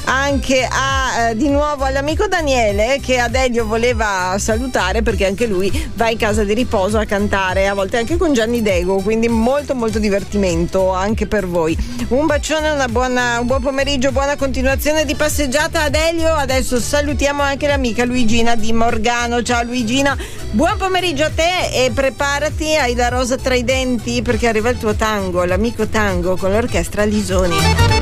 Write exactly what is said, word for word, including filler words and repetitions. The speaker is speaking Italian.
anche a eh, di nuovo all'amico Daniele, che Adelio voleva salutare perché anche lui va in casa di riposo a cantare, a volte anche con Gianni Dego, quindi molto molto divertimento anche per voi. Un bacione, una buona, un buon pomeriggio, buona continuazione di passeggiata, Adelio. Adesso salutiamo anche l'amica Luigina di Morgano. Ciao Luigina, buon pomeriggio a te e preparati, hai la rosa tra i denti perché arriva il tuo tango, l'amico tango con l'orchestra Lisoni.